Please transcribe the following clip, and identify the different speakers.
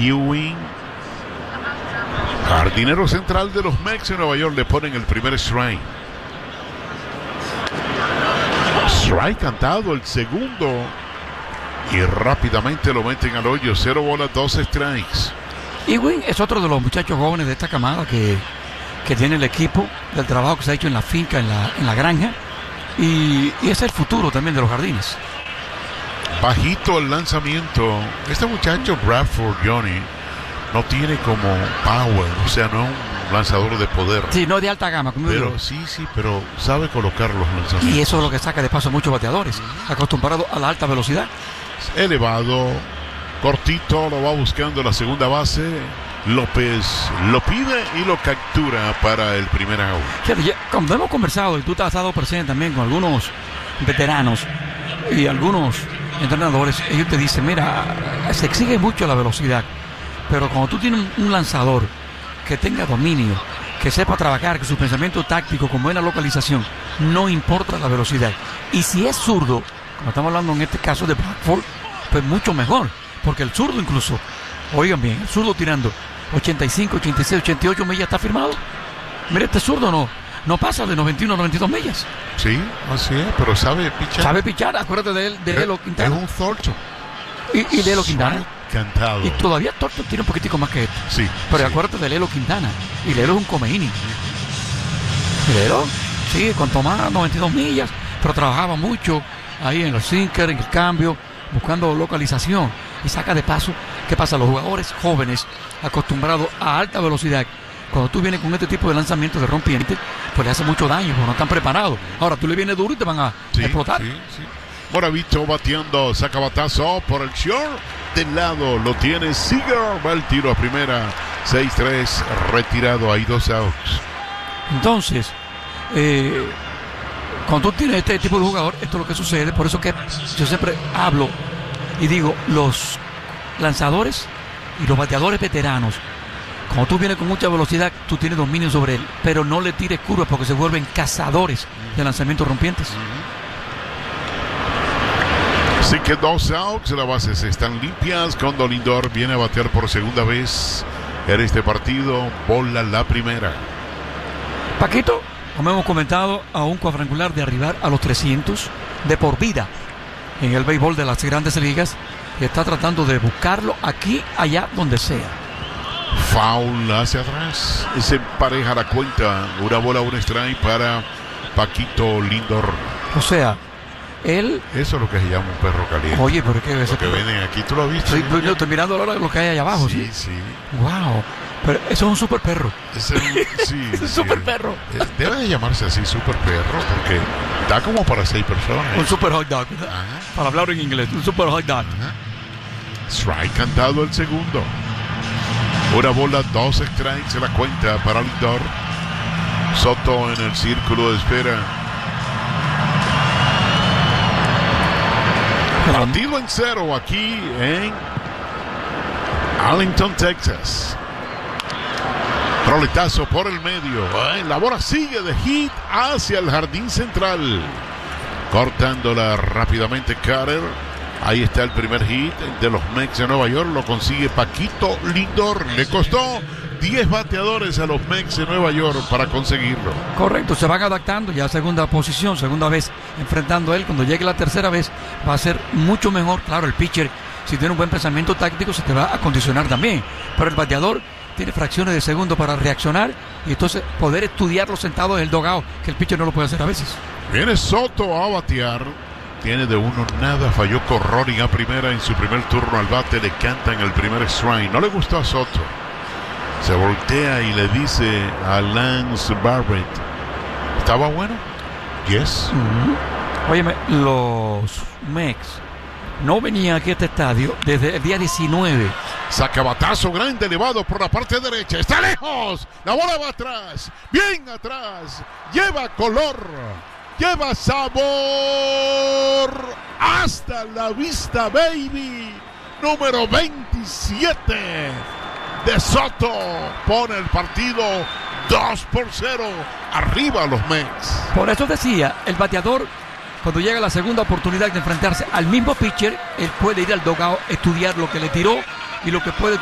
Speaker 1: Ewing, jardinero central de los Mets de Nueva York, le ponen el primer strike. Strike cantado, el segundo, y rápidamente lo meten al hoyo. 0 bolas, 2 strikes.
Speaker 2: Ewing es otro de los muchachos jóvenes de esta camada que tiene el equipo, del trabajo que se ha hecho en la finca, en la granja, y es el futuro también de los jardines.
Speaker 1: Bajito el lanzamiento. Este muchacho Bradford Johnny no tiene como power, o sea, no es un lanzador de poder.
Speaker 2: Sí, no de alta gama, como
Speaker 1: pero
Speaker 2: digo.
Speaker 1: sí, pero sabe colocar los lanzamientos.
Speaker 2: Y eso es lo que saca de paso a muchos bateadores, acostumbrados a la alta velocidad.
Speaker 1: Elevado, cortito, lo va buscando la segunda base. López lo pide y lo captura para el primer out.
Speaker 2: Fíjate, cuando hemos conversado, y tú te has estado presente también con algunos veteranos y algunos entrenadores, ellos te dicen, mira, se exige mucho la velocidad, pero cuando tú tienes un lanzador que tenga dominio, que sepa trabajar, que su pensamiento táctico con buena localización, no importa la velocidad. Y si es zurdo, como estamos hablando en este caso de Bradford, pues mucho mejor, porque el zurdo incluso, oigan bien, el zurdo tirando 85, 86, 88 millas está firmado. Mira, este zurdo no pasa de 91 a 92 millas.
Speaker 1: Sí, así es, pero sabe pichar.
Speaker 2: Sabe pichar, acuérdate de Elo Quintana.
Speaker 1: Es un Thornton.
Speaker 2: Y de Elo Quintana.
Speaker 1: Cantado.
Speaker 2: Y todavía Thornton tiene un poquitico más que esto.
Speaker 1: Sí.
Speaker 2: Pero
Speaker 1: sí.
Speaker 2: acuérdate de Elo Quintana. Y Lelo es un comeini. Lelo, sí, con tomar 92 millas, pero trabajaba mucho ahí en el sinker, en el cambio, buscando localización. Y saca de paso, ¿qué pasa? Los jugadores jóvenes, acostumbrados a alta velocidad, cuando tú vienes con este tipo de lanzamientos de rompiente, pues le hace mucho daño, porque no están preparados. Ahora tú le vienes duro y te van a explotar.
Speaker 1: Sí. Moravito bateando, saca batazo por el short. Del lado lo tiene Seager, va el tiro a primera. 6-3, retirado, hay 2 outs.
Speaker 2: Entonces, cuando tú tienes este tipo de jugador, esto es lo que sucede. Por eso que yo siempre hablo y digo, los lanzadores y los bateadores veteranos, cuando tú vienes con mucha velocidad, tú tienes dominio sobre él, pero no le tires curvas porque se vuelven cazadores de lanzamientos rompientes.
Speaker 1: Así que 2 outs, las bases están limpias. Cuando Lindor viene a batear por segunda vez en este partido, bola la primera.
Speaker 2: Paquito, como hemos comentado, a un cuadrangular de arribar a los 300 de por vida en el béisbol de las grandes ligas, y está tratando de buscarlo aquí, allá, donde sea.
Speaker 1: Foul hacia atrás, se empareja la cuenta. Una bola, un strike para Paquito Lindor.
Speaker 2: O sea, él...
Speaker 1: Eso es lo que se llama un perro caliente.
Speaker 2: Oye, pero es que...
Speaker 1: Lo que venden aquí, ¿tú lo has visto?
Speaker 2: Estoy mirando ahora lo que hay allá abajo.
Speaker 1: Sí.
Speaker 2: Wow, pero eso es un super perro.
Speaker 1: Es un
Speaker 2: super perro.
Speaker 1: Debe de llamarse así, super perro, porque da como para 6 personas.
Speaker 2: Un super hot dog. Para hablar en inglés, un super hot dog.
Speaker 1: Strike cantado el segundo. Una bola, 2 strikes en la cuenta para Lindor. Soto en el círculo de espera. Partido en 0 aquí en Arlington, Texas. Roletazo por el medio. La bola sigue de hit hacia el jardín central. Cortándola rápidamente Carter. Ahí está el primer hit de los Mets de Nueva York. Lo consigue Paquito Lindor. Le costó 10 bateadores a los Mets de Nueva York para conseguirlo.
Speaker 2: Correcto, se van adaptando ya a segunda posición, segunda vez enfrentando a él. Cuando llegue la tercera vez va a ser mucho mejor. Claro, el pitcher, si tiene un buen pensamiento táctico, se te va a condicionar también. Pero el bateador tiene fracciones de segundo para reaccionar y entonces poder estudiarlo sentado en el dugout, que el pitcher no lo puede hacer a veces.
Speaker 1: Viene Soto a batear. Tiene de 1 nada, falló Corroning a primera en su primer turno al bate. Le cantan el primer strike. No le gustó a Soto. Se voltea y le dice a Lance Barrett, ¿estaba bueno? Yes.
Speaker 2: Óyeme, los Mets no venían aquí a este estadio desde el día 19.
Speaker 1: Sacabatazo grande, elevado por la parte derecha. Está lejos. La bola va atrás. Bien atrás. Lleva color. Lleva sabor. Hasta la vista, baby. Número 27 de Soto. Pone el partido 2-0. Arriba los Mets.
Speaker 2: Por eso decía, el bateador, cuando llega la segunda oportunidad de enfrentarse al mismo pitcher, él puede ir al dugout, estudiar lo que le tiró y lo que puede